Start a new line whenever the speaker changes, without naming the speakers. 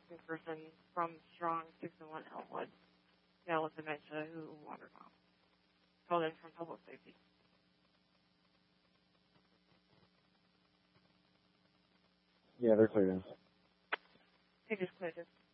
missing person from Strong 601 Elmwood. Male with dementia who wandered off. Called in from public safety.
Yeah, they're clear now.
They just cleared it.